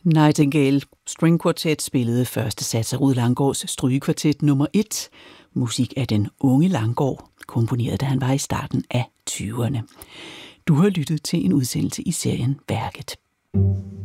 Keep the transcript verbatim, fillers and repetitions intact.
Nightingale String Quartet spillede første sats af Rued Langgaards strygekvartet nummer et. Musik af den unge Langgaard, komponeret da han var i starten af tyverne. Du har lyttet til en udsendelse i serien Værket.